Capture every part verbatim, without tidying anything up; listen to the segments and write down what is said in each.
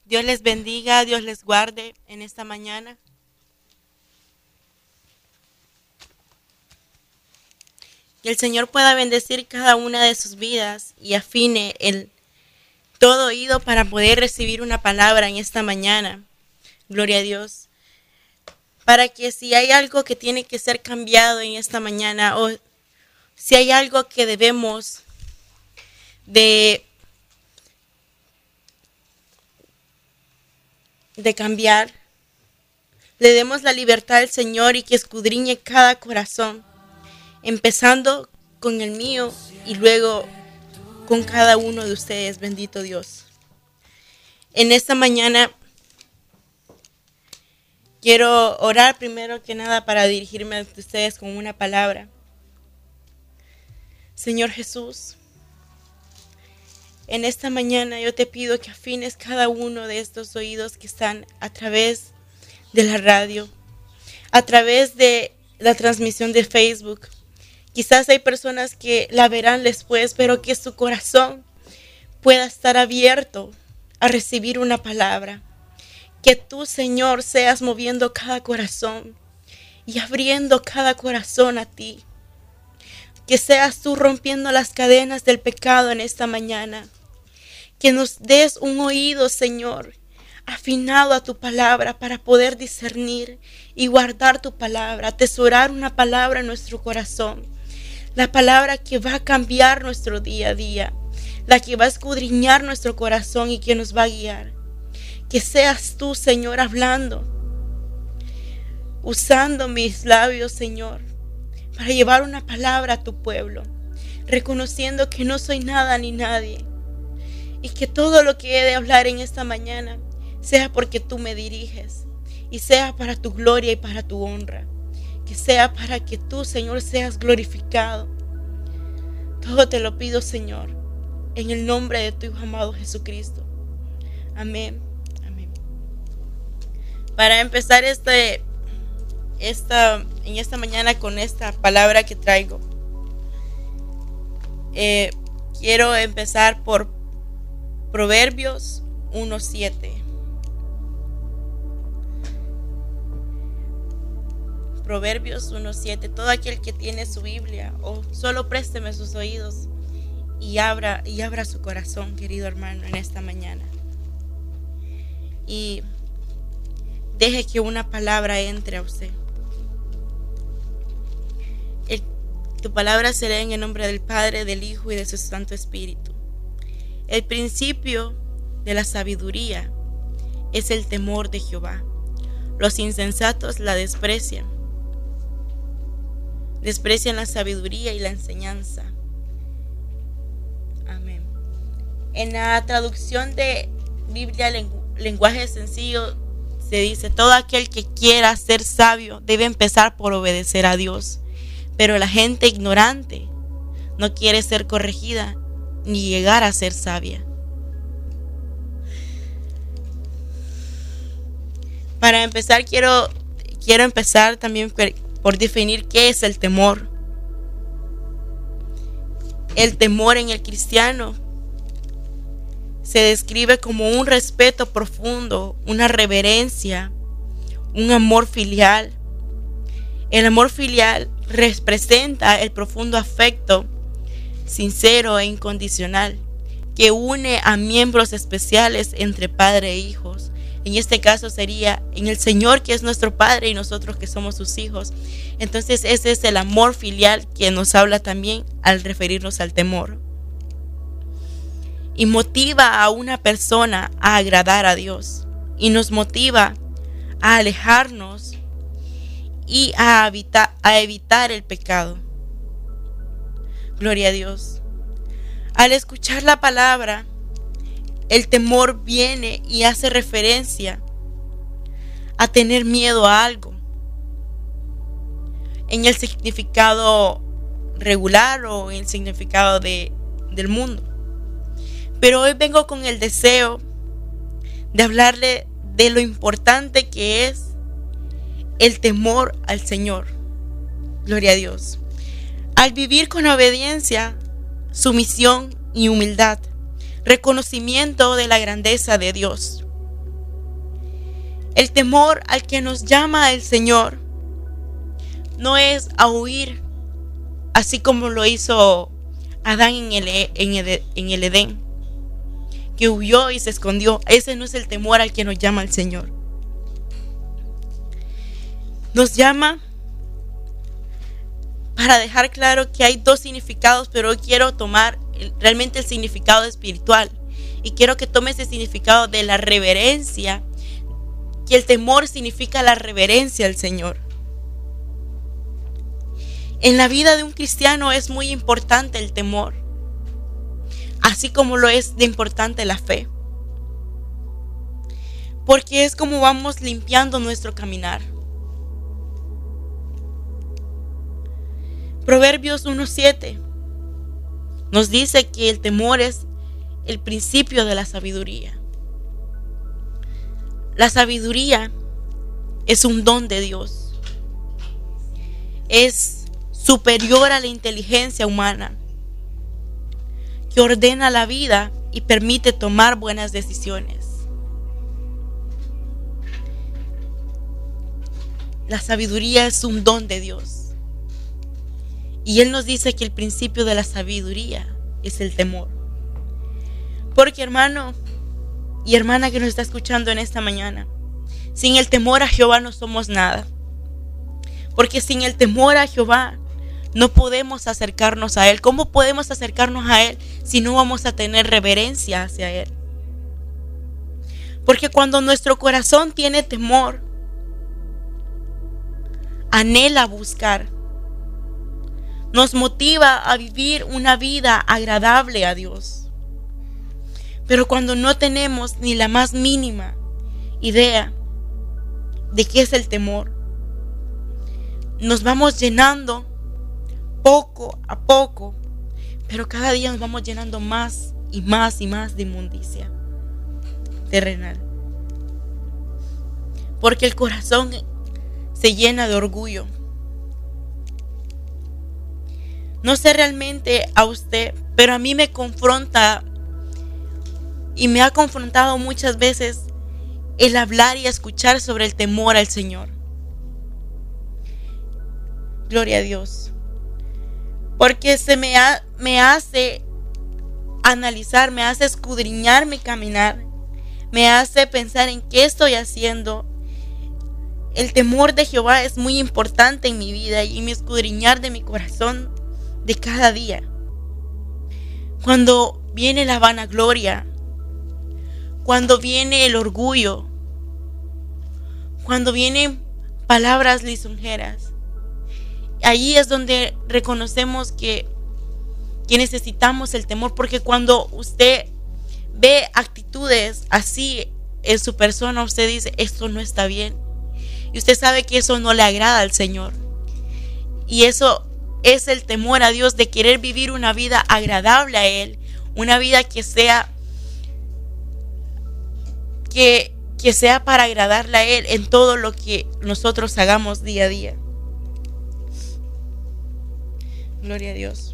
Dios les bendiga, Dios les guarde en esta mañana. Que el Señor pueda bendecir cada una de sus vidas y afine el todo oído para poder recibir una palabra en esta mañana. Gloria a Dios. Para que si hay algo que tiene que ser cambiado en esta mañana o si hay algo que debemos de, de cambiar, le demos la libertad al Señor y que escudriñe cada corazón, empezando con el mío y luego con cada uno de ustedes, bendito Dios. En esta mañana quiero orar primero que nada para dirigirme a ustedes con una palabra. Señor Jesús, en esta mañana yo te pido que afines cada uno de estos oídos que están a través de la radio, a través de la transmisión de Facebook. Quizás hay personas que la verán después, pero que su corazón pueda estar abierto a recibir una palabra. Que tú, Señor, seas moviendo cada corazón y abriendo cada corazón a ti. Que seas tú rompiendo las cadenas del pecado en esta mañana. Que nos des un oído, Señor, afinado a tu palabra para poder discernir y guardar tu palabra, atesorar una palabra en nuestro corazón. La palabra que va a cambiar nuestro día a día, la que va a escudriñar nuestro corazón y que nos va a guiar. Que seas tú, Señor, hablando, usando mis labios, Señor, para llevar una palabra a tu pueblo, reconociendo que no soy nada ni nadie y que todo lo que he de hablar en esta mañana sea porque tú me diriges y sea para tu gloria y para tu honra. Que sea para que tú, Señor, seas glorificado. Todo te lo pido, Señor, en el nombre de tu Hijo amado Jesucristo. Amén. Amén. Para empezar este, esta, en esta mañana con esta palabra que traigo, eh, quiero empezar por Proverbios uno siete. Proverbios uno siete. Todo aquel que tiene su Biblia, o solo présteme sus oídos y abra, y abra su corazón, querido hermano, en esta mañana. Y deje que una palabra entre a usted. El, tu palabra se lee en el nombre del Padre, del Hijo y de su Santo Espíritu. El principio de la sabiduría es el temor de Jehová. Los insensatos la desprecian. Desprecian la sabiduría y la enseñanza. Amén. En la traducción de Biblia lengu- lenguaje sencillo se dice: todo aquel que quiera ser sabio debe empezar por obedecer a Dios. Pero la gente ignorante no quiere ser corregida ni llegar a ser sabia. Para empezar quiero, quiero empezar también por definir qué es el temor. El temor en el cristiano se describe como un respeto profundo, una reverencia, un amor filial. El amor filial representa el profundo afecto sincero e incondicional que une a miembros especiales entre padre e hijos. En este caso sería en el Señor, que es nuestro Padre, y nosotros que somos sus hijos. Entonces ese es el amor filial que nos habla también al referirnos al temor. Y motiva a una persona a agradar a Dios. Y nos motiva a alejarnos y a evitar, a evitar el pecado. Gloria a Dios. Al escuchar la palabra, el temor viene y hace referencia a tener miedo a algo. En el significado regular o en el significado de, del mundo. Pero hoy vengo con el deseo de hablarle de lo importante que es el temor al Señor. Gloria a Dios. Al vivir con obediencia, sumisión y humildad, reconocimiento de la grandeza de Dios, El temor al que nos llama el Señor no es a huir, así como lo hizo Adán en el, en el, en el Edén, que huyó y se escondió. Ese no es el temor al que nos llama el Señor. Nos llama para dejar claro que hay dos significados, pero hoy quiero tomar realmente el significado espiritual. Y quiero que tome ese significado de la reverencia, que el temor significa la reverencia al Señor. En la vida de un cristiano es muy importante el temor, así como lo es de importante la fe, porque es como vamos limpiando nuestro caminar. Proverbios uno siete nos dice que el temor es el principio de la sabiduría. La sabiduría es un don de Dios. Es superior a la inteligencia humana, que ordena la vida y permite tomar buenas decisiones. La sabiduría es un don de Dios. Y Él nos dice que el principio de la sabiduría es el temor. Porque, hermano y hermana que nos está escuchando en esta mañana, sin el temor a Jehová no somos nada. Porque sin el temor a Jehová no podemos acercarnos a Él. ¿Cómo podemos acercarnos a Él si no vamos a tener reverencia hacia Él? Porque cuando nuestro corazón tiene temor, anhela buscar, nos motiva a vivir una vida agradable a Dios. Pero cuando no tenemos ni la más mínima idea de qué es el temor, nos vamos llenando poco a poco, pero cada día nos vamos llenando más y más y más de inmundicia terrenal. Porque el corazón se llena de orgullo. No sé realmente a usted, pero a mí me confronta y me ha confrontado muchas veces el hablar y escuchar sobre el temor al Señor. Gloria a Dios. Porque se me, ha, me hace analizar, me hace escudriñar mi caminar, me hace pensar en qué estoy haciendo. El temor de Jehová es muy importante en mi vida y mi escudriñar de mi corazón de cada día. Cuando viene la vanagloria, cuando viene el orgullo, cuando vienen palabras lisonjeras, allí es donde reconocemos que, que necesitamos el temor, porque cuando usted ve actitudes así en su persona, usted dice, esto no está bien. Y usted sabe que eso no le agrada al Señor. Y eso es el temor a Dios, de querer vivir una vida agradable a Él, una vida que sea que, que sea para agradarle a Él en todo lo que nosotros hagamos día a día. Gloria a Dios.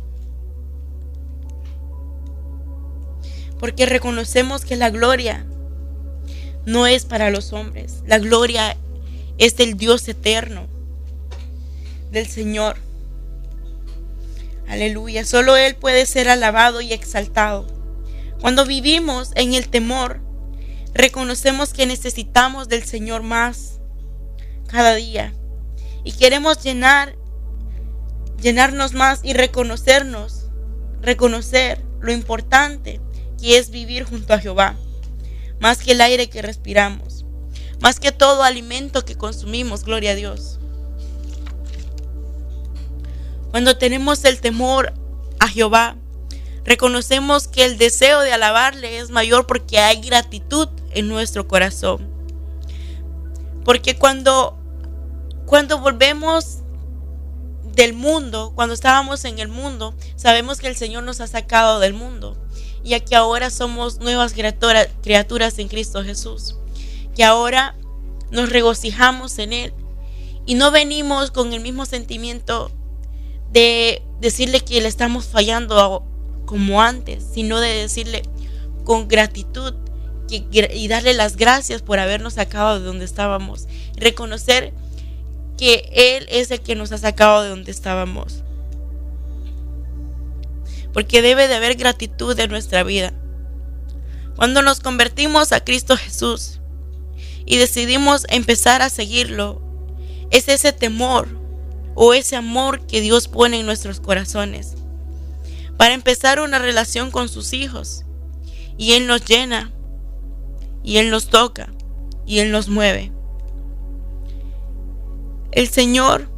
Porque reconocemos que la gloria no es para los hombres. La gloria es del Dios eterno, del Señor. Aleluya. Solo Él puede ser alabado y exaltado. Cuando vivimos en el temor, reconocemos que necesitamos del Señor más cada día. Y queremos llenar, llenarnos más y reconocernos, reconocer lo importante que es vivir junto a Jehová. Más que el aire que respiramos, más que todo alimento que consumimos, gloria a Dios. Cuando tenemos el temor a Jehová, reconocemos que el deseo de alabarle es mayor porque hay gratitud en nuestro corazón. Porque cuando, cuando volvemos del mundo, cuando estábamos en el mundo, sabemos que el Señor nos ha sacado del mundo, y que ahora somos nuevas criaturas, criaturas en Cristo Jesús, que ahora nos regocijamos en Él y no venimos con el mismo sentimiento de decirle que le estamos fallando como antes, sino de decirle con gratitud que, y darle las gracias por habernos sacado de donde estábamos. Y reconocer que Él es el que nos ha sacado de donde estábamos. Porque debe de haber gratitud en nuestra vida. Cuando nos convertimos a Cristo Jesús y decidimos empezar a seguirlo, es ese temor o ese amor que Dios pone en nuestros corazones para empezar una relación con sus hijos. Y Él nos llena, y Él nos toca, y Él nos mueve. El Señor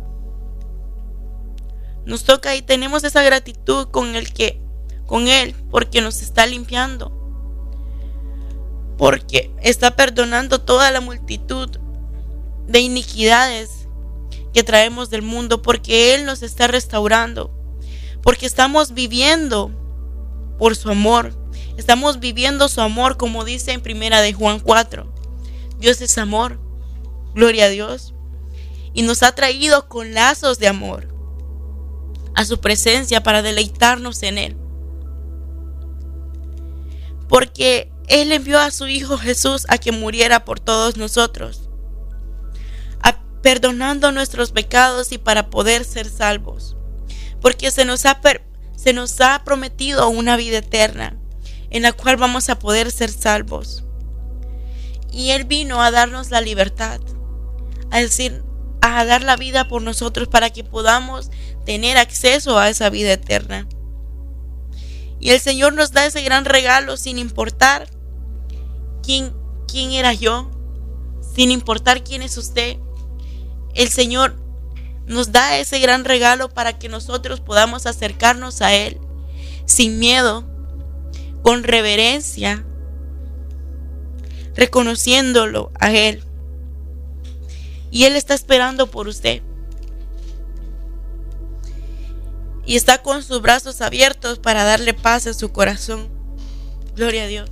nos toca y tenemos esa gratitud con el que, con Él, porque nos está limpiando, porque está perdonando toda la multitud de iniquidades que traemos del mundo, porque Él nos está restaurando, porque estamos viviendo por su amor, estamos viviendo su amor, como dice en primera de Juan cuatro. Dios es amor, gloria a Dios, y nos ha traído con lazos de amor a su presencia para deleitarnos en Él, porque Él envió a su Hijo Jesús a que muriera por todos nosotros, a, perdonando nuestros pecados y para poder ser salvos, porque se nos ha, se nos ha prometido una vida eterna en la cual vamos a poder ser salvos. Y Él vino a darnos la libertad, a decir, a dar la vida por nosotros para que podamos tener acceso a esa vida eterna. Y el Señor nos da ese gran regalo sin importar quién, quién era yo, sin importar quién es usted. El Señor nos da ese gran regalo para que nosotros podamos acercarnos a Él sin miedo, con reverencia, reconociéndolo a Él. Y Él está esperando por usted. Y está con sus brazos abiertos para darle paz en su corazón. Gloria a Dios.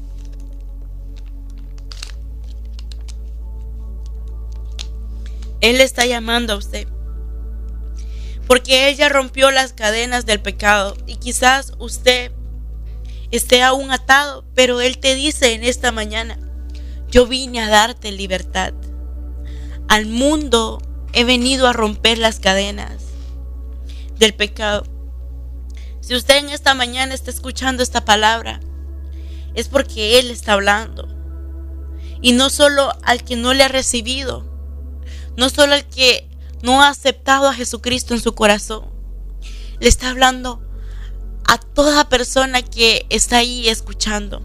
Él le está llamando a usted, porque Él ya rompió las cadenas del pecado. Y quizás usted esté aún atado, pero Él te dice en esta mañana: yo vine a darte libertad. Al mundo he venido a romper las cadenas del pecado. Si usted en esta mañana está escuchando esta palabra, es porque Él está hablando. Y no solo al que no le ha recibido, no solo al que no ha aceptado a Jesucristo en su corazón. Le está hablando a toda persona que está ahí escuchando.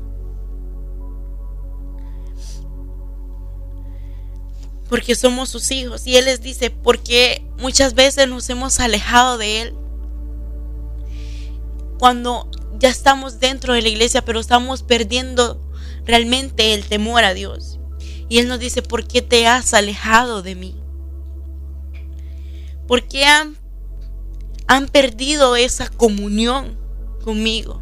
Porque somos sus hijos. Y Él les dice, porque muchas veces nos hemos alejado de Él cuando ya estamos dentro de la iglesia, pero estamos perdiendo realmente el temor a Dios. Y Él nos dice, ¿por qué te has alejado de mí? ¿Por qué han, han perdido esa comunión conmigo?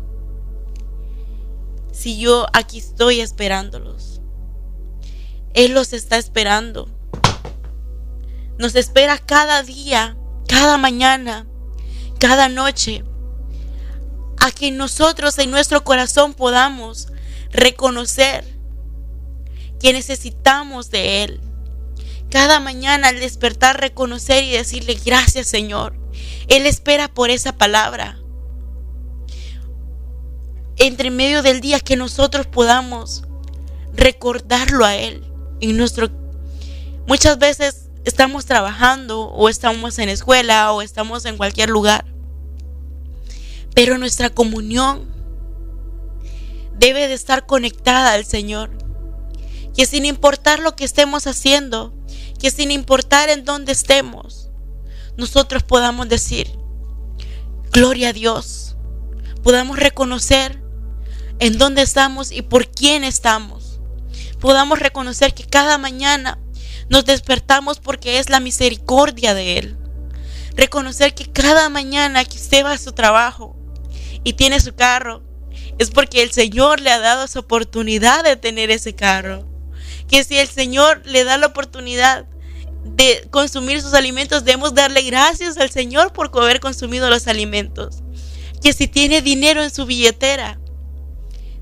Si yo aquí estoy esperándolos. Él los está esperando. Nos espera cada día, cada mañana, cada noche, a que nosotros en nuestro corazón podamos reconocer que necesitamos de Él. Cada mañana al despertar, reconocer y decirle gracias, Señor. Él espera por esa palabra. Entre medio del día, que nosotros podamos recordarlo a Él. En nuestro, muchas veces estamos trabajando o estamos en escuela o estamos en cualquier lugar, pero nuestra comunión debe de estar conectada al Señor. Que sin importar lo que estemos haciendo, que sin importar en dónde estemos, nosotros podamos decir gloria a Dios, podamos reconocer en dónde estamos y por quién estamos. Podamos reconocer que cada mañana nos despertamos porque es la misericordia de Él. Reconocer que cada mañana que usted va a su trabajo y tiene su carro, es porque el Señor le ha dado esa oportunidad de tener ese carro. Que si el Señor le da la oportunidad de consumir sus alimentos, debemos darle gracias al Señor por haber consumido los alimentos. Que si tiene dinero en su billetera,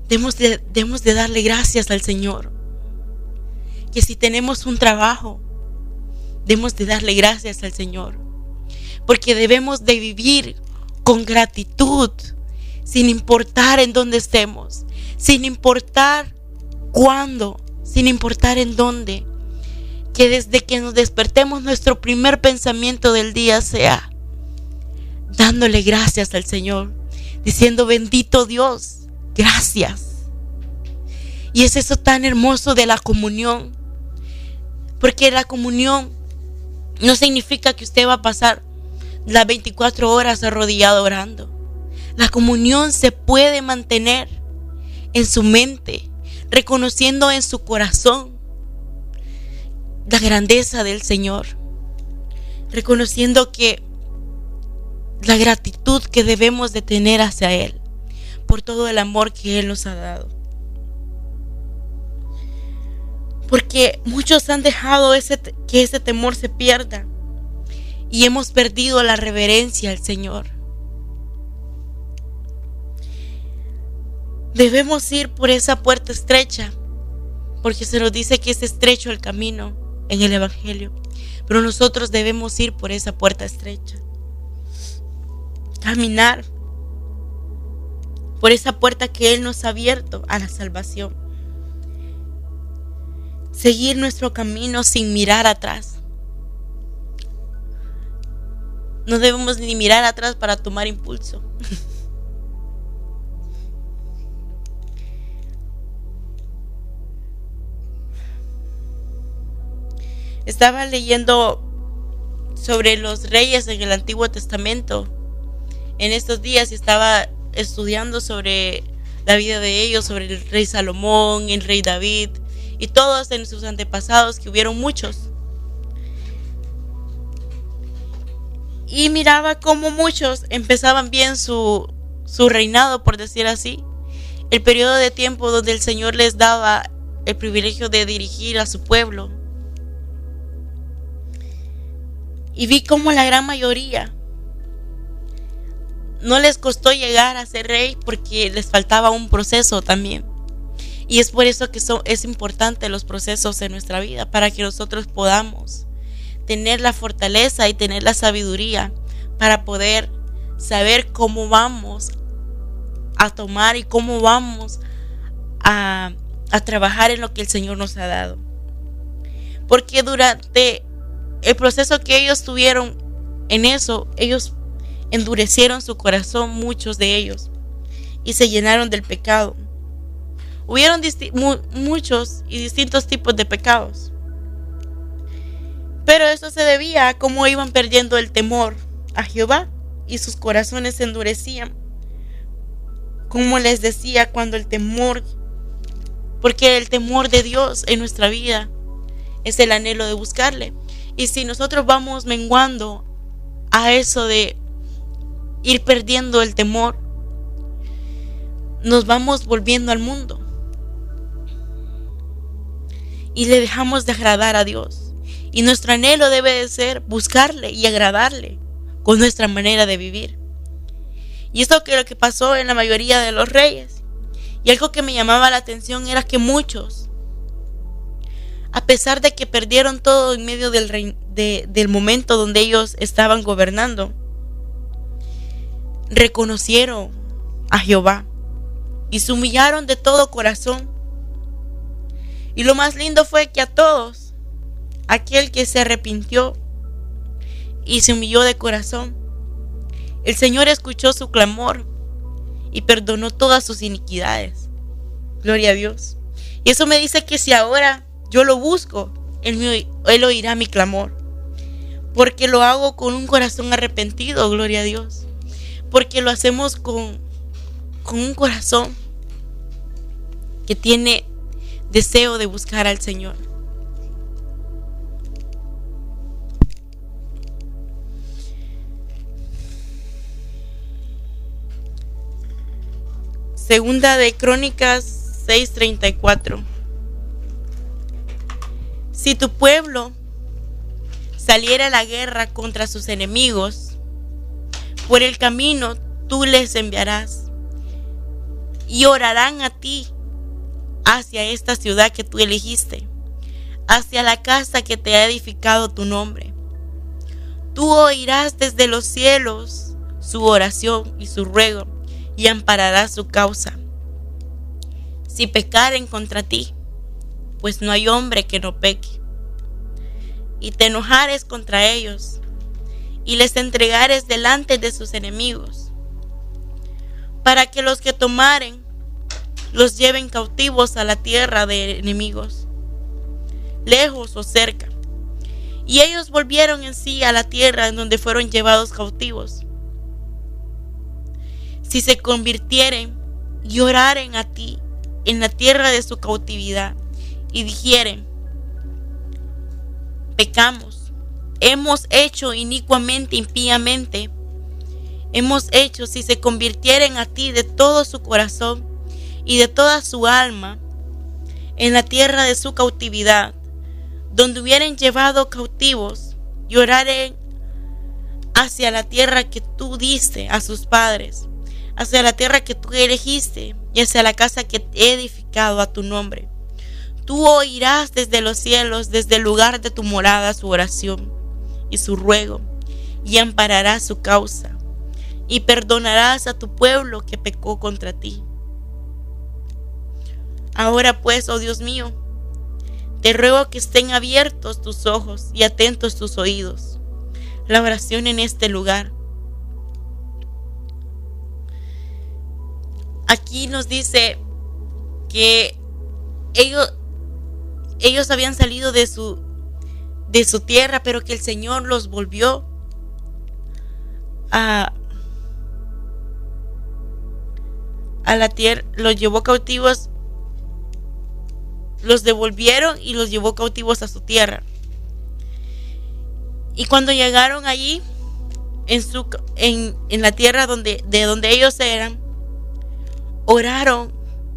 Debemos de, debemos de darle gracias al Señor. Que si tenemos un trabajo, debemos de darle gracias al Señor. Porque debemos de vivir con gratitud, sin importar en dónde estemos, sin importar cuándo, sin importar en dónde. Que desde que nos despertemos nuestro primer pensamiento del día sea dándole gracias al Señor, diciendo: bendito Dios, gracias. Y es eso tan hermoso de la comunión, porque la comunión no significa que usted va a pasar las veinticuatro horas arrodillado orando. La comunión se puede mantener en su mente, reconociendo en su corazón la grandeza del Señor, reconociendo que la gratitud que debemos de tener hacia Él por todo el amor que Él nos ha dado. Porque muchos han dejado ese, que ese temor se pierda y hemos perdido la reverencia al Señor. Debemos ir por esa puerta estrecha, porque se nos dice que es estrecho el camino en el Evangelio, pero nosotros debemos ir por esa puerta estrecha. Caminar por esa puerta que Él nos ha abierto a la salvación. Seguir nuestro camino sin mirar atrás. No debemos ni mirar atrás para tomar impulso. Estaba leyendo sobre los reyes en el Antiguo Testamento en estos días y estaba estudiando sobre la vida de ellos, sobre el rey Salomón, el rey David y todos en sus antepasados, que hubieron muchos. Y miraba cómo muchos empezaban bien su, su reinado, por decir así, el periodo de tiempo donde el Señor les daba el privilegio de dirigir a su pueblo. Y vi cómo la gran mayoría no les costó llegar a ser rey, porque les faltaba un proceso también. Y es por eso que son, es importante los procesos en nuestra vida, para que nosotros podamos tener la fortaleza y tener la sabiduría para poder saber cómo vamos a tomar y cómo vamos a, a trabajar en lo que el Señor nos ha dado. Porque durante el proceso que ellos tuvieron en eso, ellos endurecieron su corazón, muchos de ellos, y se llenaron del pecado. Hubieron disti- mu- muchos y distintos tipos de pecados, pero eso se debía a cómo iban perdiendo el temor a Jehová y sus corazones se endurecían. Como les decía, cuando el temor, porque el temor de Dios en nuestra vida es el anhelo de buscarle. Y si nosotros vamos menguando a eso de ir perdiendo el temor, nos vamos volviendo al mundo y le dejamos de agradar a Dios. Y nuestro anhelo debe de ser buscarle y agradarle con nuestra manera de vivir. Y esto que lo que pasó en la mayoría de los reyes. Y algo que me llamaba la atención era que muchos, a pesar de que perdieron todo en medio del, rein, de, del momento donde ellos estaban gobernando, reconocieron a Jehová y se humillaron de todo corazón. Y lo más lindo fue que a todos, aquel que se arrepintió y se humilló de corazón, el Señor escuchó su clamor y perdonó todas sus iniquidades. Gloria a Dios. Y eso me dice que si ahora yo lo busco, Él, me, él oirá mi clamor. Porque lo hago con un corazón arrepentido, gloria a Dios. Porque lo hacemos con, con un corazón que tiene deseo de buscar al Señor. Segunda de Crónicas seis treinta y cuatro. Si tu pueblo saliera a la guerra contra sus enemigos, por el camino tú les enviarás y orarán a ti hacia esta ciudad que tú elegiste, hacia la casa que te ha edificado tu nombre. Tú oirás desde los cielos su oración y su ruego y ampararás su causa. Si pecaren contra ti, pues no hay hombre que no peque, y te enojares contra ellos, y les entregares delante de sus enemigos, para que los que tomaren los lleven cautivos a la tierra de enemigos, lejos o cerca. Y ellos volvieron en sí a la tierra en donde fueron llevados cautivos. Si se convirtieren y oraren a ti en la tierra de su cautividad, y dijeren: pecamos, hemos hecho inicuamente, impíamente, hemos hecho, si se convirtieren a ti de todo su corazón y de toda su alma en la tierra de su cautividad, donde hubieren llevado cautivos, y oraren hacia la tierra que tú diste a sus padres, hacia la tierra que tú elegiste y hacia la casa que he edificado a tu nombre, tú oirás desde los cielos, desde el lugar de tu morada, su oración y su ruego, y ampararás su causa, y perdonarás a tu pueblo que pecó contra ti. Ahora pues, oh Dios mío, te ruego que estén abiertos tus ojos y atentos tus oídos. La oración en este lugar. Aquí nos dice que ellos, ellos habían salido de su, de su tierra, pero que el Señor los volvió a, a la tierra, los llevó cautivos, los devolvieron y los llevó cautivos a su tierra. Y cuando llegaron allí, en, su, en, en la tierra donde, de donde ellos eran, oraron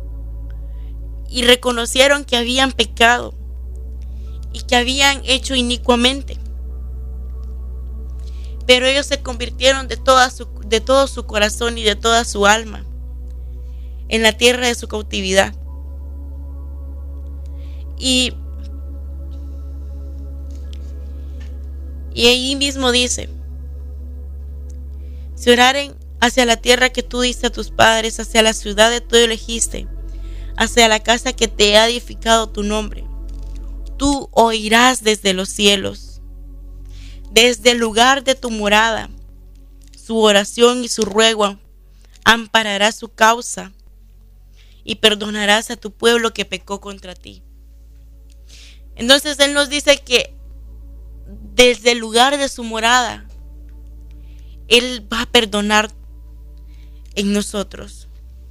y reconocieron que habían pecado y que habían hecho inicuamente. Pero ellos se convirtieron de, toda su, de todo su corazón y de toda su alma en la tierra de su cautividad. Y, y ahí mismo dice: si oraren hacia la tierra que tú diste a tus padres, hacia la ciudad que tú elegiste, hacia la casa que te ha edificado tu nombre, tú oirás desde los cielos, desde el lugar de tu morada, su oración y su ruego, ampararás su causa y perdonarás a tu pueblo que pecó contra ti. Entonces Él nos dice que desde el lugar de su morada, Él va a perdonar en nosotros.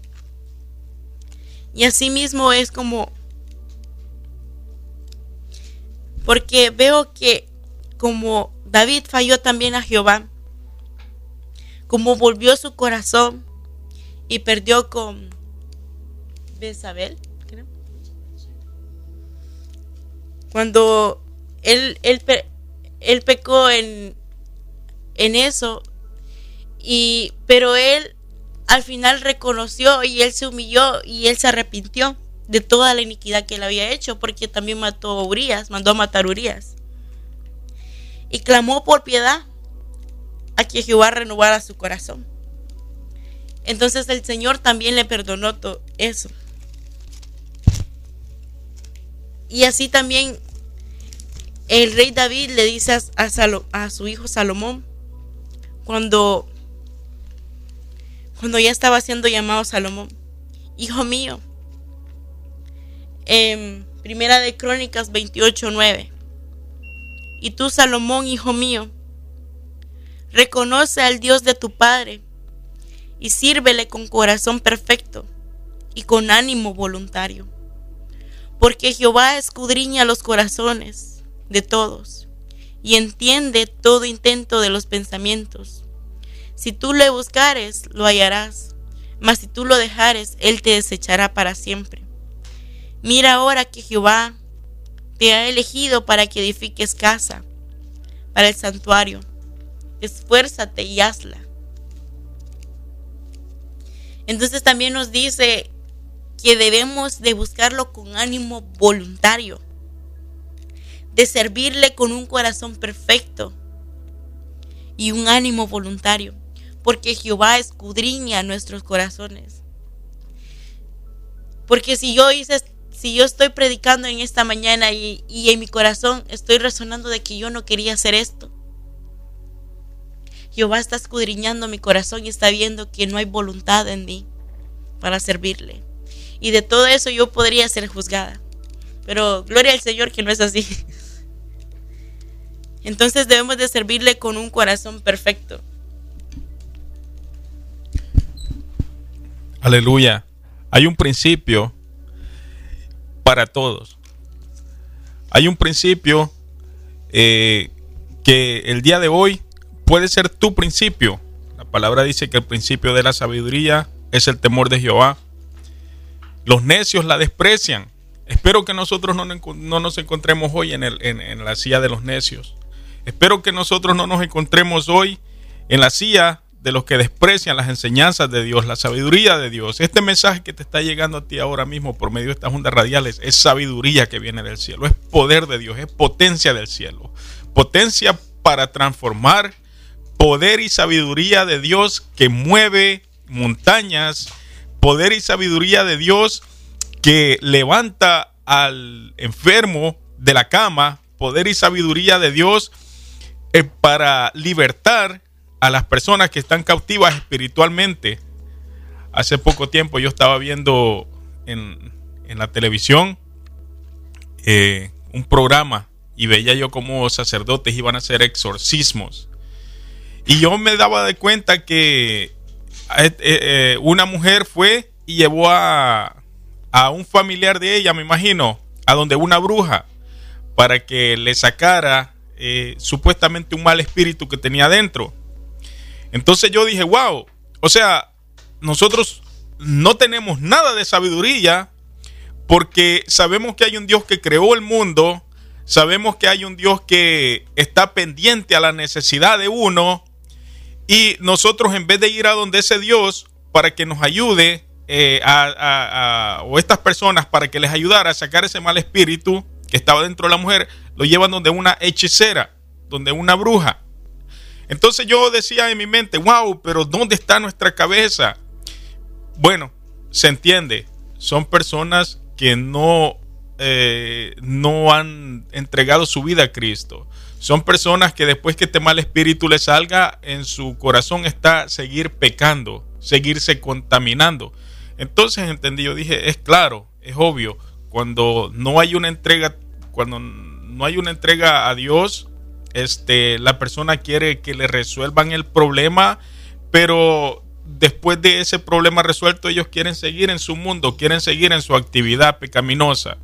Y así mismo es como, porque veo que como David falló también a Jehová, como volvió su corazón y perdió con Betsabé, creo. Cuando él, él, él pecó en, en eso, y, pero él al final reconoció y él se humilló y él se arrepintió de toda la iniquidad que él había hecho, porque también mató a Urías, mandó a matar a Urías. Y clamó por piedad a que Jehová renovara su corazón. Entonces el Señor también le perdonó todo eso. Y así también el rey David le dice a, a, Salo, a su hijo Salomón, cuando, cuando ya estaba siendo llamado Salomón: hijo mío, en Primera de Crónicas veintiocho nueve, y tú, Salomón, hijo mío, reconoce al Dios de tu padre y sírvele con corazón perfecto y con ánimo voluntario, porque Jehová escudriña los corazones de todos y entiende todo intento de los pensamientos. Si tú le buscares, lo hallarás, mas si tú lo dejares, él te desechará para siempre. Mira ahora que Jehová te ha elegido para que edifiques casa para el santuario. Esfuérzate y hazla. Entonces también nos dice que debemos de buscarlo con ánimo voluntario, de servirle con un corazón perfecto y un ánimo voluntario, porque Jehová escudriña nuestros corazones. Porque si yo hice, si yo estoy predicando en esta mañana y, y en mi corazón estoy resonando de que yo no quería hacer esto, Jehová está escudriñando mi corazón y está viendo que no hay voluntad en mí para servirle. Y de todo eso yo podría ser juzgada. Pero gloria al Señor que no es así. Entonces debemos de servirle con un corazón perfecto. Aleluya. Hay un principio para todos. Hay un principio eh, que el día de hoy puede ser tu principio. La palabra dice que el principio de la sabiduría es el temor de Jehová. Los necios la desprecian. Espero que nosotros no, no nos encontremos hoy en, el, en, en la silla de los necios. Espero que nosotros no nos encontremos hoy en la silla de los que desprecian las enseñanzas de Dios, la sabiduría de Dios. Este mensaje que te está llegando a ti ahora mismo por medio de estas ondas radiales es sabiduría que viene del cielo, es poder de Dios, es potencia del cielo, potencia para transformar, poder y sabiduría de Dios que mueve montañas, poder y sabiduría de Dios que levanta al enfermo de la cama, poder y sabiduría de Dios eh, para libertar a las personas que están cautivas espiritualmente. Hace poco tiempo yo estaba viendo en, en la televisión eh, un programa y veía yo cómo sacerdotes iban a hacer exorcismos. Y yo me daba de cuenta que eh, eh, una mujer fue y llevó a, a un familiar de ella, me imagino, a donde una bruja, para que le sacara eh, supuestamente un mal espíritu que tenía dentro. Entonces yo dije, wow, o sea, nosotros no tenemos nada de sabiduría porque sabemos que hay un Dios que creó el mundo, sabemos que hay un Dios que está pendiente a la necesidad de uno y nosotros en vez de ir a donde ese Dios para que nos ayude eh, a, a, a, o estas personas para que les ayudara a sacar ese mal espíritu que estaba dentro de la mujer, lo llevan donde una hechicera, donde una bruja. Entonces yo decía en mi mente, wow, pero ¿dónde está nuestra cabeza? Bueno, se entiende, son personas que no, eh, no han entregado su vida a Cristo. Son personas que después que este mal espíritu les salga, en su corazón está seguir pecando, seguirse contaminando. Entonces entendí, yo dije, es claro, es obvio, cuando no hay una entrega, cuando no hay una entrega a Dios, Este, la persona quiere que le resuelvan el problema, pero después de ese problema resuelto ellos quieren seguir en su mundo, quieren seguir en su actividad pecaminosa.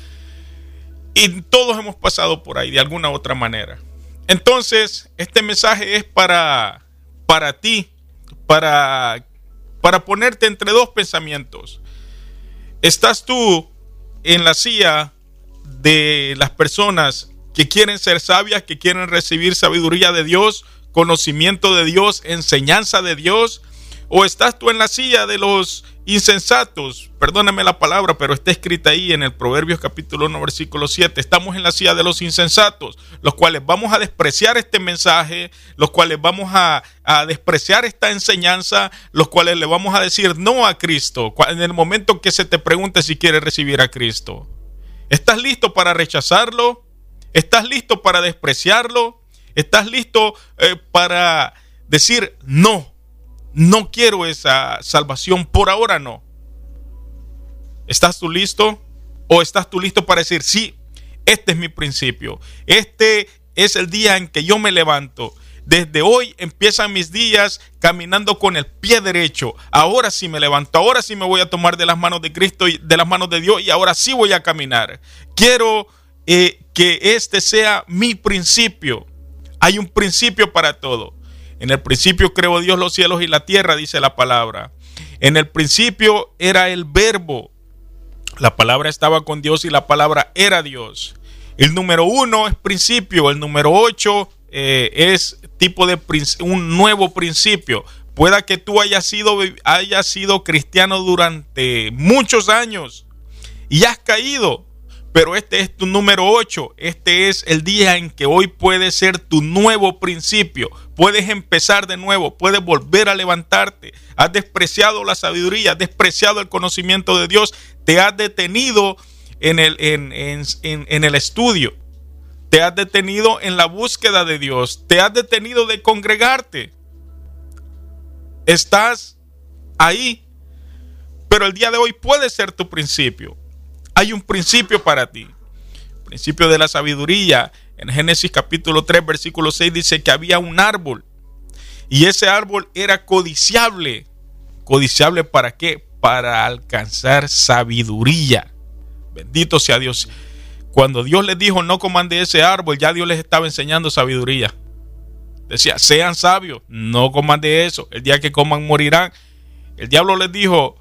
Y todos hemos pasado por ahí de alguna u otra manera. Entonces, este mensaje es para, para ti, para, para ponerte entre dos pensamientos. ¿Estás tú en la silla de las personas que quieren ser sabias, que quieren recibir sabiduría de Dios, conocimiento de Dios, enseñanza de Dios? ¿O estás tú en la silla de los insensatos? Perdóname la palabra, pero está escrita ahí en el Proverbios capítulo uno, versículo siete. Estamos en la silla de los insensatos, los cuales vamos a despreciar este mensaje, los cuales vamos a, a despreciar esta enseñanza, los cuales le vamos a decir no a Cristo en el momento que se te pregunte si quieres recibir a Cristo. ¿Estás listo para rechazarlo? ¿Estás listo para despreciarlo? ¿Estás listo eh, para decir no? No quiero esa salvación, por ahora no. ¿Estás tú listo? ¿O estás tú listo para decir sí, este es mi principio? Este es el día en que yo me levanto. Desde hoy empiezan mis días caminando con el pie derecho. Ahora sí me levanto, ahora sí me voy a tomar de las manos de Cristo y de las manos de Dios y ahora sí voy a caminar. Quiero Eh, que este sea mi principio. Hay un principio para todo. En el principio creó Dios los cielos y la tierra, dice la palabra. En el principio era el verbo. La palabra estaba con Dios y la palabra era Dios. El número uno es principio. El número ocho eh, es tipo de un nuevo principio. Pueda que tú hayas sido, hayas sido cristiano durante muchos años y has caído, pero este es tu número ocho. Este es el día en que hoy puede ser tu nuevo principio. Puedes empezar de nuevo, puedes volver a levantarte. Has despreciado la sabiduría, has despreciado el conocimiento de Dios, te has detenido en el, en, en, en, en el estudio, te has detenido en la búsqueda de Dios, te has detenido de congregarte. Estás ahí, pero el día de hoy puede ser tu principio. Hay un principio para ti, principio de la sabiduría. En Génesis capítulo tres, versículo seis dice que había un árbol y ese árbol era codiciable. ¿Codiciable para qué? Para alcanzar sabiduría. Bendito sea Dios. Cuando Dios les dijo no coman de ese árbol, ya Dios les estaba enseñando sabiduría. Decía, sean sabios, no coman de eso. El día que coman morirán. El diablo les dijo,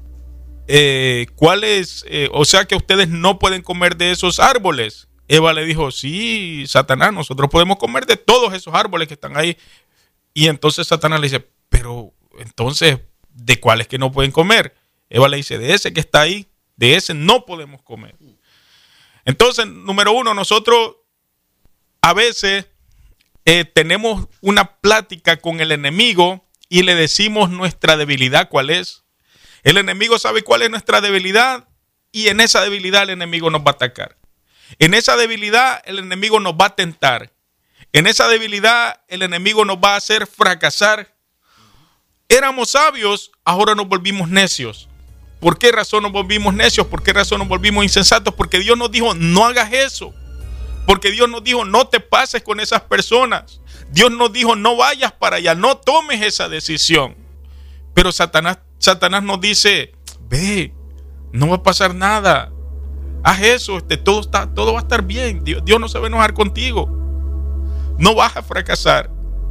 eh, ¿cuál es? Eh, o sea que ustedes no pueden comer de esos árboles. Eva le dijo, sí, Satanás, nosotros podemos comer de todos esos árboles que están ahí. Y entonces Satanás le dice, pero entonces, ¿de cuáles que no pueden comer? Eva le dice, de ese que está ahí, de ese no podemos comer. Entonces, número uno, nosotros a veces eh, tenemos una plática con el enemigo y le decimos nuestra debilidad, ¿cuál es? El enemigo sabe cuál es nuestra debilidad y en esa debilidad el enemigo nos va a atacar. En esa debilidad el enemigo nos va a tentar. En esa debilidad el enemigo nos va a hacer fracasar. Éramos sabios, ahora nos volvimos necios. ¿Por qué razón nos volvimos necios? ¿Por qué razón nos volvimos insensatos? Porque Dios nos dijo, no hagas eso. Porque Dios nos dijo, no te pases con esas personas. Dios nos dijo, no vayas para allá, no tomes esa decisión. Pero Satanás, Satanás nos dice, ve, no va a pasar nada. Haz eso, este, todo, está, todo va a estar bien. Dios, Dios no se va a enojar contigo. No vas a fracasar.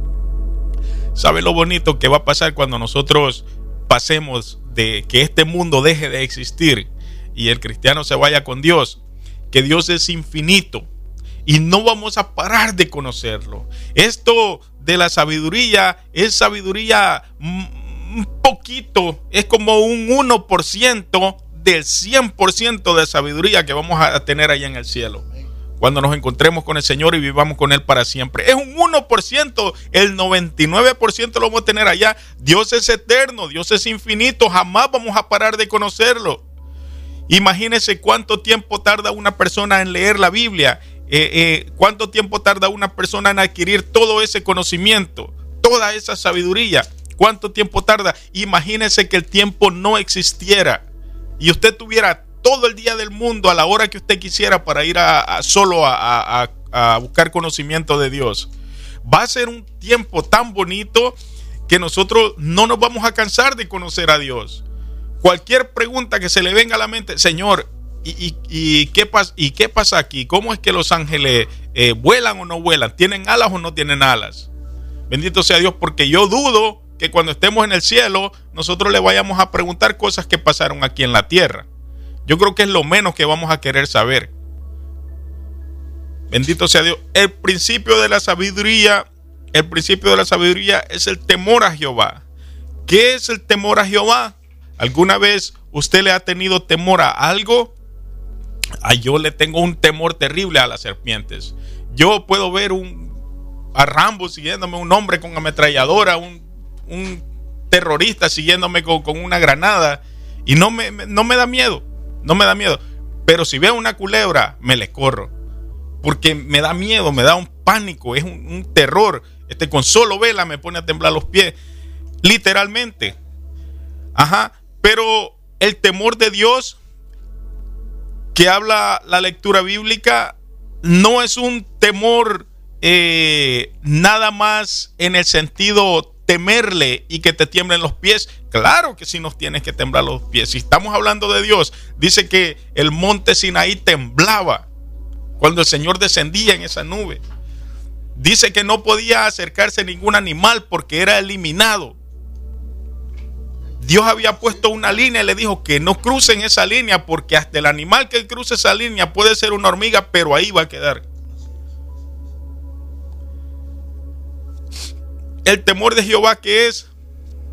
¿Sabe lo bonito que va a pasar cuando nosotros pasemos de que este mundo deje de existir y el cristiano se vaya con Dios? Que Dios es infinito y no vamos a parar de conocerlo. Esto de la sabiduría es sabiduría un poquito, es como un uno por ciento del cien por ciento de sabiduría que vamos a tener allá en el cielo cuando nos encontremos con el Señor y vivamos con Él para siempre. Es un uno por ciento, el noventa y nueve por ciento lo vamos a tener allá. Dios es eterno, Dios es infinito, jamás vamos a parar de conocerlo. Imagínense cuánto tiempo tarda una persona en leer la Biblia, eh, eh, cuánto tiempo tarda una persona en adquirir todo ese conocimiento, toda esa sabiduría, cuánto tiempo tarda. Imagínense que el tiempo no existiera y usted tuviera todo el día del mundo a la hora que usted quisiera para ir a, a solo a, a, a buscar conocimiento de Dios. Va a ser un tiempo tan bonito que nosotros no nos vamos a cansar de conocer a Dios. Cualquier pregunta que se le venga a la mente, Señor, ¿y, y, y, qué, pas, ¿y qué pasa aquí? ¿Cómo es que los ángeles eh, vuelan o no vuelan? ¿Tienen alas o no tienen alas? Bendito sea Dios, porque yo dudo que cuando estemos en el cielo nosotros le vayamos a preguntar cosas que pasaron aquí en la tierra. Yo creo que es lo menos que vamos a querer saber. Bendito sea Dios. El principio de la sabiduría, el principio de la sabiduría es el temor a Jehová. ¿Qué es el temor a Jehová? ¿Alguna vez usted le ha tenido temor a algo? Ah, yo le tengo un temor terrible a las serpientes. Yo puedo ver un, a Rambo siguiéndome, un hombre con ametralladora, un, un terrorista siguiéndome con, con una granada y no me, no me da miedo. No me da miedo, pero si veo una culebra, me le corro, porque me da miedo, me da un pánico, es un, un terror. Este, con solo vela me pone a temblar los pies, literalmente. Ajá, pero el temor de Dios que habla la lectura bíblica no es un temor eh, nada más en el sentido temerle y que te tiemblen los pies. Claro que sí nos tienes que temblar los pies. Si estamos hablando de Dios, dice que el monte Sinaí temblaba cuando el Señor descendía en esa nube. Dice que no podía acercarse ningún animal porque era eliminado. Dios había puesto una línea y le dijo que no crucen esa línea porque hasta el animal que cruce esa línea puede ser una hormiga, pero ahí va a quedar. El temor de Jehová, ¿qué es?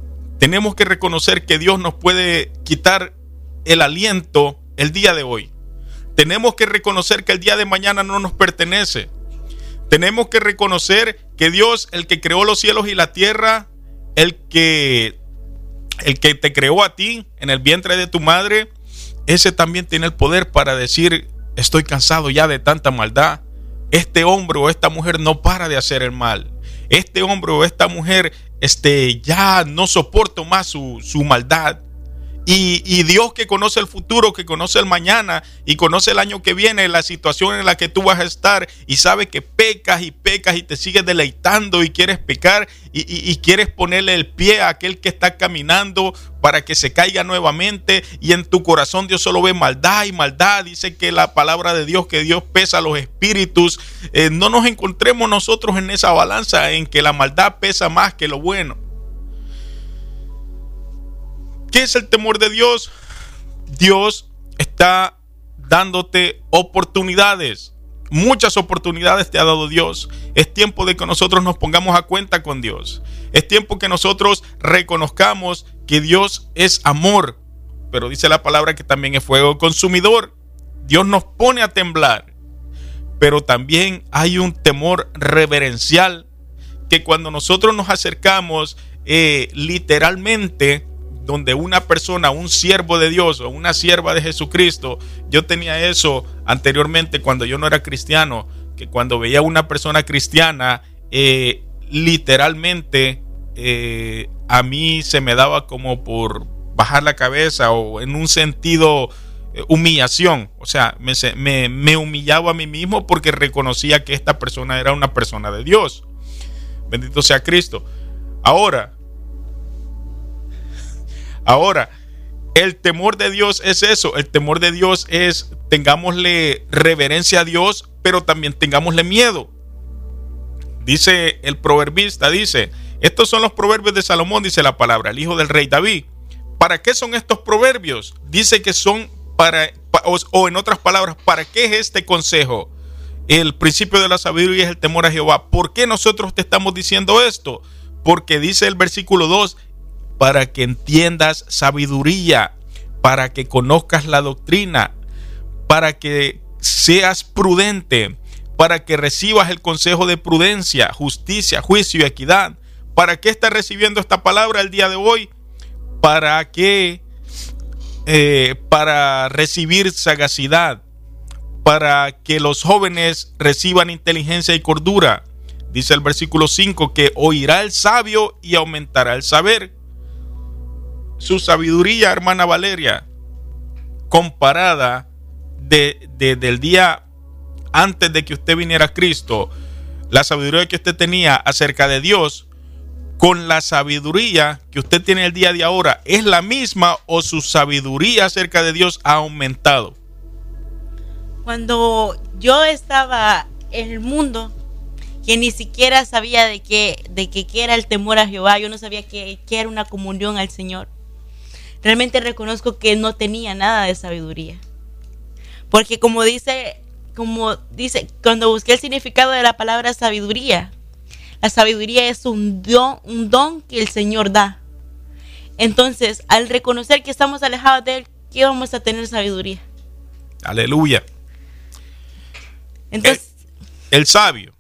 tenemos que reconocer que Dios nos puede quitar el aliento el día de hoy. Tenemos que reconocer que el día de mañana no nos pertenece. Tenemos que reconocer que Dios, el que creó los cielos y la tierra, el que, el que te creó a ti en el vientre de tu madre, ese también tiene el poder para decir: estoy cansado ya de tanta maldad. Este hombre o esta mujer no para de hacer el mal. Este hombre o esta mujer este, ya no soporto más su, su maldad. Y, y Dios, que conoce el futuro, que conoce el mañana y conoce el año que viene, la situación en la que tú vas a estar, y sabe que pecas y pecas y te sigues deleitando y quieres pecar y, y, y quieres ponerle el pie a aquel que está caminando para que se caiga nuevamente, y en tu corazón Dios solo ve maldad y maldad. Dice que la palabra de Dios, que Dios pesa los espíritus. Eh, no nos encontremos nosotros en esa balanza en que la maldad pesa más que lo bueno. ¿Qué es el temor de Dios? Dios está dándote oportunidades. Muchas oportunidades te ha dado Dios. Es tiempo de que nosotros nos pongamos a cuenta con Dios. Es tiempo que nosotros reconozcamos que Dios es amor, pero dice la palabra que también es fuego consumidor. Dios nos pone a temblar, pero también hay un temor reverencial, que cuando nosotros nos acercamos eh, literalmente, donde una persona, un siervo de Dios o una sierva de Jesucristo, yo tenía eso anteriormente cuando yo no era cristiano, que cuando veía a una persona cristiana, eh, literalmente eh, a mí se me daba como por bajar la cabeza, o en un sentido eh, humillación. O sea, me, me, me humillaba a mí mismo porque reconocía que esta persona era una persona de Dios. Bendito sea Cristo. Ahora, Ahora, el temor de Dios es eso. El temor de Dios es: tengámosle reverencia a Dios, pero también tengámosle miedo. Dice el proverbista, dice, estos son los proverbios de Salomón, dice la palabra, el hijo del rey David. ¿Para qué son estos proverbios? Dice que son para, o, o en otras palabras, ¿para qué es este consejo? El principio de la sabiduría es el temor a Jehová. ¿Por qué nosotros te estamos diciendo esto? Porque dice el versículo dos, para que entiendas sabiduría, para que conozcas la doctrina, para que seas prudente, para que recibas el consejo de prudencia, justicia, juicio y equidad. ¿Para qué estás recibiendo esta palabra el día de hoy? Para que eh, para recibir sagacidad, para que los jóvenes reciban inteligencia y cordura. Dice el versículo cinco que oirá el sabio y aumentará el saber. Su sabiduría, hermana Valeria, comparada de, de, del día antes de que usted viniera a Cristo, la sabiduría que usted tenía acerca de Dios, con la sabiduría que usted tiene el día de ahora, ¿es la misma o su sabiduría acerca de Dios ha aumentado? Cuando yo estaba en el mundo, que ni siquiera sabía de qué, de qué, qué era el temor a Jehová, yo no sabía qué, qué era una comunión al Señor. Realmente reconozco que no tenía nada de sabiduría. Porque como dice, como dice, cuando busqué el significado de la palabra sabiduría, la sabiduría es un don, un don que el Señor da. Entonces, al reconocer que estamos alejados de Él, ¿qué vamos a tener sabiduría? Aleluya. Entonces, el, el sabio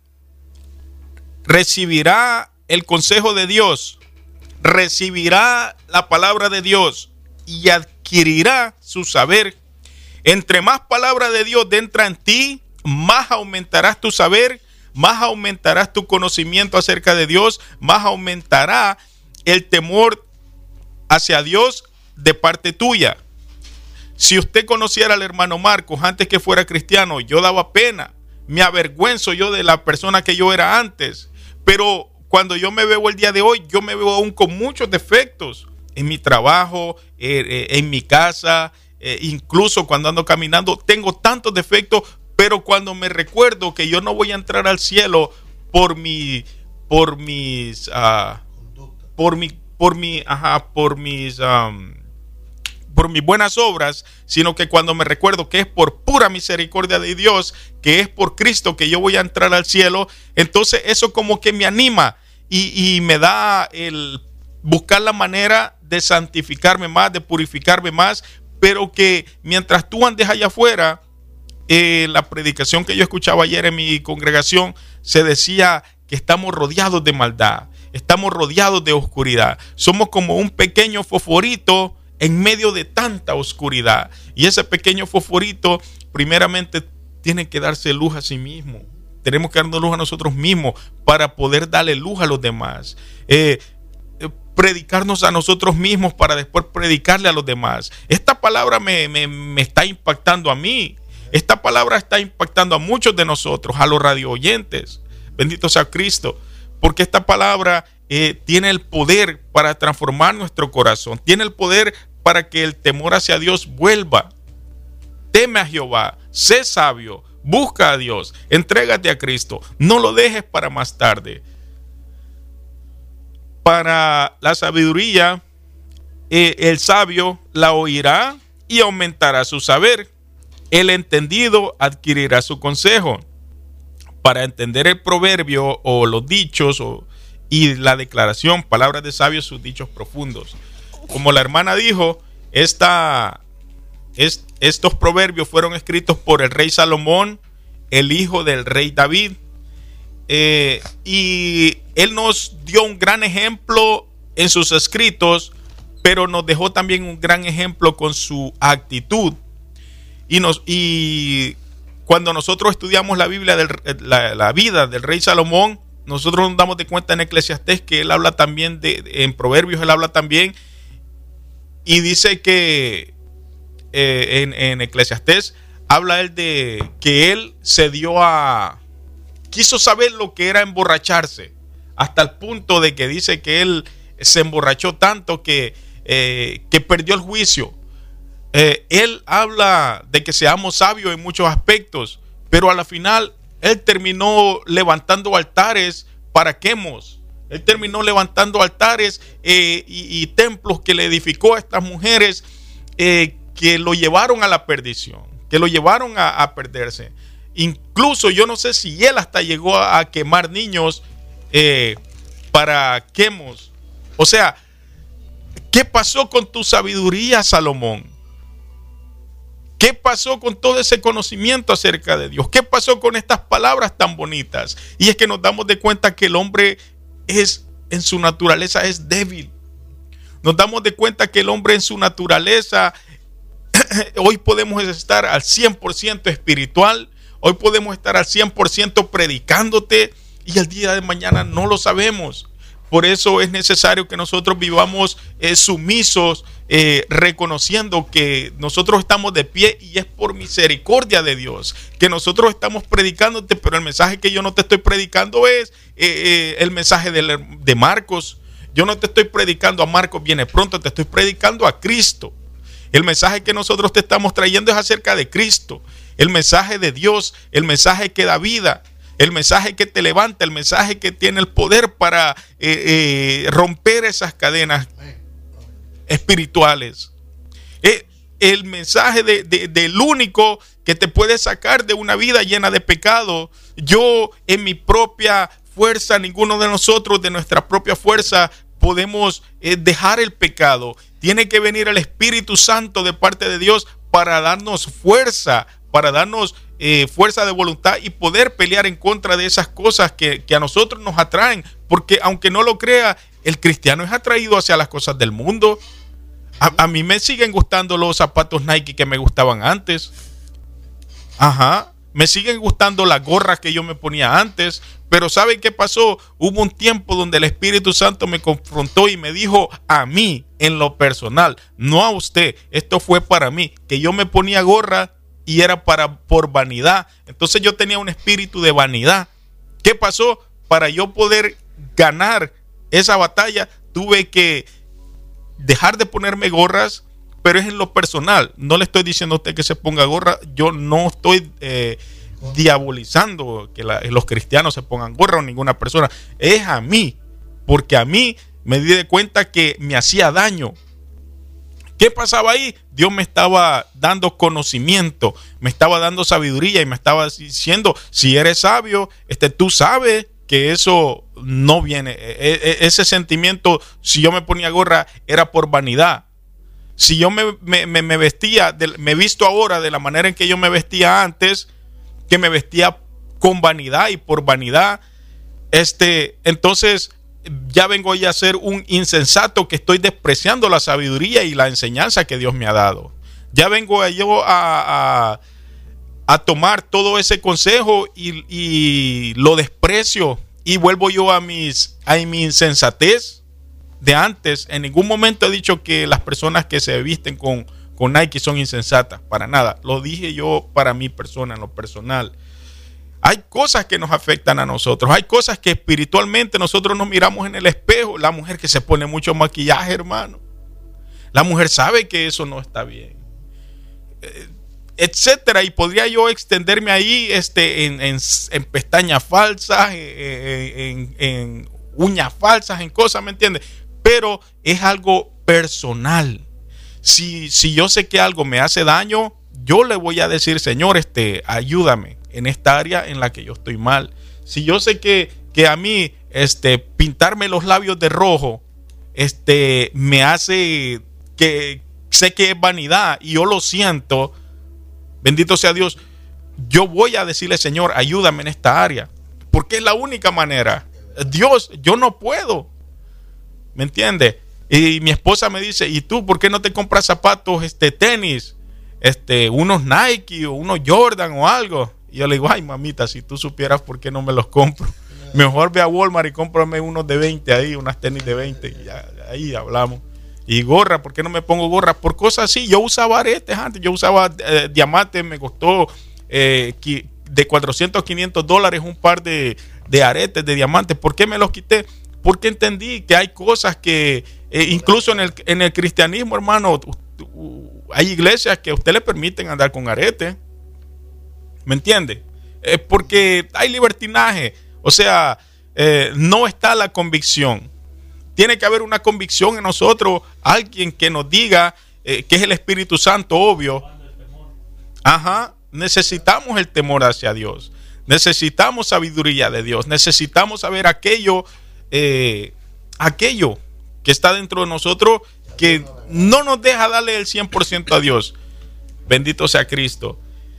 recibirá el consejo de Dios, recibirá la palabra de Dios y adquirirá su saber. Entre más palabra de Dios entra en ti, más aumentarás tu saber, más aumentarás tu conocimiento acerca de Dios, más aumentará el temor hacia Dios de parte tuya. Si usted conociera al hermano Marcos antes que fuera cristiano, yo daba pena, me avergüenzo yo de la persona que yo era antes, pero cuando yo me veo el día de hoy, yo me veo aún con muchos defectos en mi trabajo, eh, eh, en mi casa, eh, incluso cuando ando caminando, tengo tantos defectos, pero cuando me recuerdo que yo no voy a entrar al cielo por mi, por mis, uh, por mi, por mi, ajá, por mis, um, por mis buenas obras, sino que cuando me recuerdo que es por pura misericordia de Dios, que es por Cristo que yo voy a entrar al cielo, entonces eso como que me anima y, y me da el buscar la manera de santificarme más, de purificarme más, pero que mientras tú andes allá afuera, eh, la predicación que yo escuchaba ayer en mi congregación, se decía que estamos rodeados de maldad, estamos rodeados de oscuridad, somos como un pequeño fosforito en medio de tanta oscuridad, y ese pequeño fosforito primeramente tiene que darse luz a sí mismo. Tenemos que darnos luz a nosotros mismos para poder darle luz a los demás. Eh, predicarnos a nosotros mismos para después predicarle a los demás. Esta palabra me, me, me está impactando a mí. Esta palabra está impactando a muchos de nosotros, a los radio oyentes. Bendito sea Cristo. Porque esta palabra eh, tiene el poder para transformar nuestro corazón. Tiene el poder para que el temor hacia Dios vuelva. Teme a Jehová, sé sabio, busca a Dios, entrégate a Cristo, no lo dejes para más tarde. Para la sabiduría, eh, el sabio la oirá y aumentará su saber. El entendido adquirirá su consejo. Para entender el proverbio o los dichos o, y la declaración, palabras de sabios, sus dichos profundos. Como la hermana dijo, esta... Es, estos proverbios fueron escritos por el rey Salomón, el hijo del rey David, eh, y él nos dio un gran ejemplo en sus escritos, pero nos dejó también un gran ejemplo con su actitud. Y, nos, y cuando nosotros estudiamos la Biblia, del, la, la vida del rey Salomón, nosotros nos damos de cuenta en Eclesiastés que él habla también, de, en Proverbios él habla también, y dice que Eh, en, en Eclesiastés habla él de que él se dio a quiso saber lo que era emborracharse, hasta el punto de que dice que él se emborrachó tanto que, eh, que perdió el juicio. Eh, él habla de que seamos sabios en muchos aspectos, pero a la final él terminó levantando altares para Quemos. Él terminó levantando altares eh, y, y templos que le edificó a estas mujeres eh, que lo llevaron a la perdición, que lo llevaron a, a perderse. Incluso yo no sé si él hasta llegó a, a quemar niños eh, para Quemos. O sea, ¿qué pasó con tu sabiduría, Salomón? ¿Qué pasó con todo ese conocimiento acerca de Dios? ¿Qué pasó con estas palabras tan bonitas? Y es que nos damos de cuenta que el hombre es, en su naturaleza es débil. Nos damos de cuenta que el hombre en su naturaleza, hoy podemos estar al cien por ciento espiritual, hoy podemos estar al cien por ciento predicándote y el día de mañana no lo sabemos. Por eso es necesario que nosotros vivamos eh, sumisos, eh, reconociendo que nosotros estamos de pie y es por misericordia de Dios, que nosotros estamos predicándote, pero el mensaje que yo no te estoy predicando es eh, eh, el mensaje de, de Marcos. Yo no te estoy predicando a Marcos viene pronto, te estoy predicando a Cristo. El mensaje que nosotros te estamos trayendo es acerca de Cristo, el mensaje de Dios, el mensaje que da vida, el mensaje que te levanta, el mensaje que tiene el poder para eh, eh, romper esas cadenas espirituales. Eh, el mensaje de, de, del único que te puede sacar de una vida llena de pecado. Yo en mi propia fuerza, ninguno de nosotros de nuestra propia fuerza podemos eh, dejar el pecado. Tiene que venir el Espíritu Santo de parte de Dios para darnos fuerza, para darnos eh, fuerza de voluntad y poder pelear en contra de esas cosas que, que a nosotros nos atraen. Porque aunque no lo crea, el cristiano es atraído hacia las cosas del mundo. A, a mí me siguen gustando los zapatos Nike que me gustaban antes. Ajá. Me siguen gustando las gorras que yo me ponía antes. Pero ¿sabe qué pasó? Hubo un tiempo donde el Espíritu Santo me confrontó y me dijo a mí, en lo personal, no a usted, esto fue para mí, que yo me ponía gorra y era para por vanidad. Entonces yo tenía un espíritu de vanidad. ¿Qué pasó? Para yo poder ganar esa batalla, tuve que dejar de ponerme gorras, pero es en lo personal. No le estoy diciendo a usted que se ponga gorra. Yo no estoy eh, diabolizando que la, los cristianos se pongan gorra o ninguna persona. Es a mí, porque a mí me di de cuenta que me hacía daño. ¿Qué pasaba ahí? Dios me estaba dando conocimiento, me estaba dando sabiduría y me estaba diciendo, si eres sabio, este, tú sabes que eso no viene. E- e- ese sentimiento, si yo me ponía gorra, era por vanidad. Si yo me, me, me, me vestía, de, me visto ahora de la manera en que yo me vestía antes, que me vestía con vanidad y por vanidad, este, entonces ya vengo ya a ser un insensato que estoy despreciando la sabiduría y la enseñanza que Dios me ha dado. Ya vengo yo a, a, a tomar todo ese consejo y, y lo desprecio y vuelvo yo a, mis, a mi insensatez de antes. En ningún momento he dicho que las personas que se visten con, con Nike son insensatas, para nada. Lo dije yo para mi persona, en lo personal. Hay cosas que nos afectan a nosotros. Hay cosas que espiritualmente nosotros nos miramos en el espejo. La mujer que se pone mucho maquillaje, hermano. La mujer sabe que eso no está bien. Eh, etcétera. Y podría yo extenderme ahí este, en, en, en pestañas falsas, en, en, en uñas falsas, en cosas, ¿me entiendes? Pero es algo personal. Si, si yo sé que algo me hace daño, yo le voy a decir, Señor, este, ayúdame en esta área en la que yo estoy mal. Si yo sé que, que a mí este, pintarme los labios de rojo este, me hace que sé que es vanidad y yo lo siento, bendito sea Dios, yo voy a decirle, Señor, ayúdame en esta área, porque es la única manera. Dios, yo no puedo, ¿me entiendes? Y mi esposa me dice, ¿y tú por qué no te compras zapatos, este, tenis, este, unos Nike o unos Jordan o algo? Y yo le digo, ay, mamita, si tú supieras por qué no me los compro. Mejor ve a Walmart y cómprame unos de veinte ahí, unas tenis de veinte. Y ya, ahí hablamos. Y gorra, ¿por qué no me pongo gorra? Por cosas así. Yo usaba aretes antes, yo usaba eh, diamantes, me costó eh, de cuatrocientos a quinientos dólares un par de, de aretes de diamantes. ¿Por qué me los quité? Porque entendí que hay cosas que, eh, incluso en el, en el cristianismo, hermano, hay iglesias que a usted le permiten andar con aretes. ¿Me entiende? Eh, porque hay libertinaje. O sea, eh, no está la convicción. Tiene que haber una convicción en nosotros. Alguien que nos diga eh, que es el Espíritu Santo, obvio. Ajá. Necesitamos el temor hacia Dios. Necesitamos sabiduría de Dios. Necesitamos saber aquello, eh, aquello que está dentro de nosotros que no nos deja darle el cien por ciento a Dios. Bendito sea Cristo.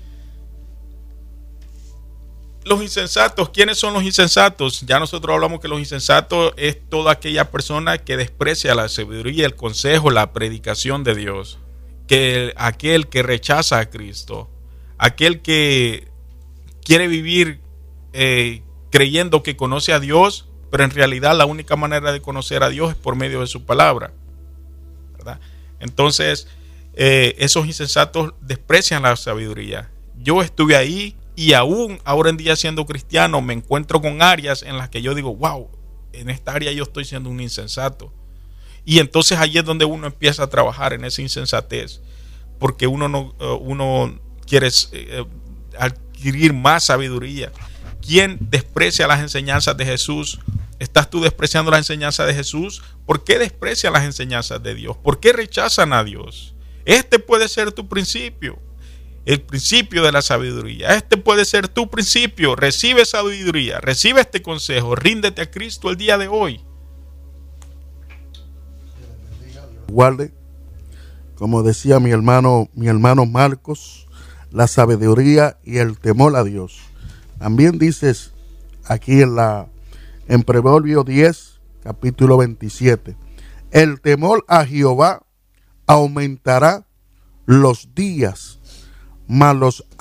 Los insensatos, ¿quiénes son los insensatos? Ya nosotros hablamos que los insensatos es toda aquella persona que desprecia la sabiduría, el consejo, la predicación de Dios. Que aquel que rechaza a Cristo, aquel que quiere vivir eh, creyendo que conoce a Dios, pero en realidad la única manera de conocer a Dios es por medio de su palabra, ¿verdad? Entonces, eh, esos insensatos desprecian la sabiduría. Yo estuve ahí. Y aún ahora en día siendo cristiano me encuentro con áreas en las que yo digo, wow, en esta área yo estoy siendo un insensato. Y entonces ahí es donde uno empieza a trabajar en esa insensatez, porque uno no uno quiere eh, adquirir más sabiduría. ¿Quién desprecia las enseñanzas de Jesús? ¿Estás tú despreciando las enseñanzas de Jesús? ¿Por qué desprecian las enseñanzas de Dios? ¿Por qué rechazan a Dios? Este puede ser tu principio. El principio de la sabiduría. Este puede ser tu principio. Recibe sabiduría, recibe este consejo, ríndete a Cristo el día de hoy. Guarde, como decía mi hermano, mi hermano Marcos, la sabiduría y el temor a Dios. También dices aquí en la en Proverbio diez, capítulo veintisiete, el temor a Jehová aumentará los días, mas los